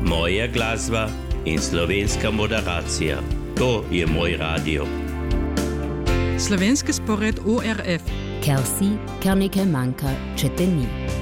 moja glasba in slovenska moderacija. To je moj radio. Slovenski spored ORF. Ker si, ker nekaj manjka, če te ni.